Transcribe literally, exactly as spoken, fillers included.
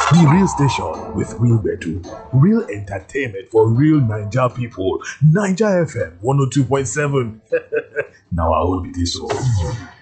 The real station with real bedu, real entertainment for real Naija people. Naija F M one oh two point seven. Now I will be this one.